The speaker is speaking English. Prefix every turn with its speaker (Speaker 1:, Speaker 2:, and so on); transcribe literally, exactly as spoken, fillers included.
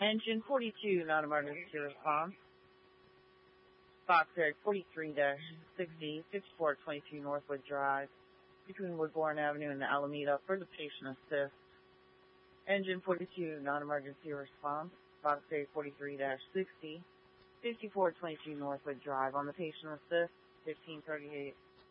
Speaker 1: Engine forty-two, non-emergency response. Foxtrot forty-three sixty, fifty-four twenty-two Northwood Drive, between Woodbourne Avenue and Alameda for the patient assist. Engine forty-two, non-emergency response. Foxtrot forty-three sixty, fifty-four twenty-two Northwood Drive on the patient assist, fifteen thirty-eight.